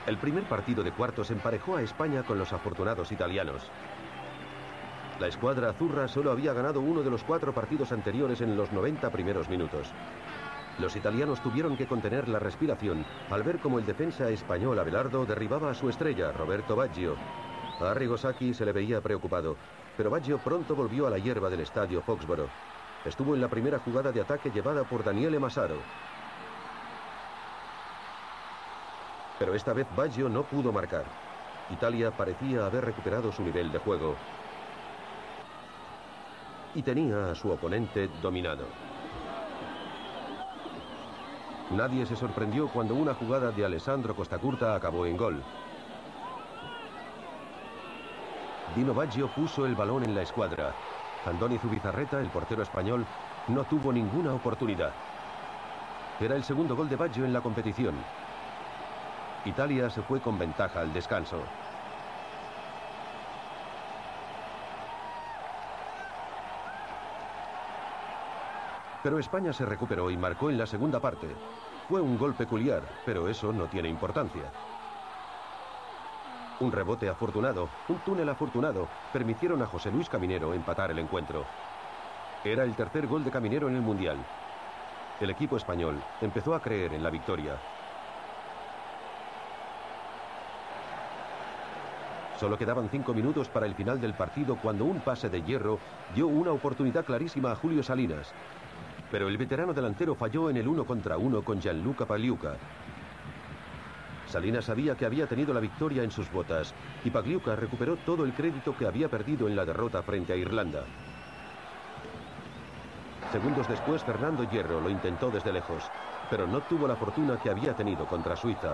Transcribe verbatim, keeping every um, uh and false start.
El primer partido de cuartos emparejó a España con los afortunados italianos. La escuadra azurra solo había ganado uno de los cuatro partidos anteriores en los noventa primeros minutos. Los italianos tuvieron que contener la respiración al ver cómo el defensa español Abelardo derribaba a su estrella, Roberto Baggio. A Arrigo Sacchi se le veía preocupado, pero Baggio pronto volvió a la hierba del estadio Foxboro. Estuvo en la primera jugada de ataque llevada por Daniele Massaro. Pero esta vez Baggio no pudo marcar. Italia parecía haber recuperado su nivel de juego y tenía a su oponente dominado. Nadie se sorprendió cuando una jugada de Alessandro Costacurta acabó en gol. Dino Baggio puso el balón en la escuadra. Andoni Zubizarreta, el portero español, no tuvo ninguna oportunidad. Era el segundo gol de Baggio en la competición. Italia se fue con ventaja al descanso. Pero España se recuperó y marcó en la segunda parte. Fue un gol peculiar, pero eso no tiene importancia. Un rebote afortunado, un túnel afortunado, permitieron a José Luis Caminero empatar el encuentro. Era el tercer gol de Caminero en el Mundial. El equipo español empezó a creer en la victoria. Solo quedaban cinco minutos para el final del partido cuando un pase de Hierro dio una oportunidad clarísima a Julio Salinas. Pero el veterano delantero falló en el uno contra uno con Gianluca Pagliuca. Salinas sabía que había tenido la victoria en sus botas y Pagliuca recuperó todo el crédito que había perdido en la derrota frente a Irlanda. Segundos después, Fernando Hierro lo intentó desde lejos, pero no tuvo la fortuna que había tenido contra Suiza.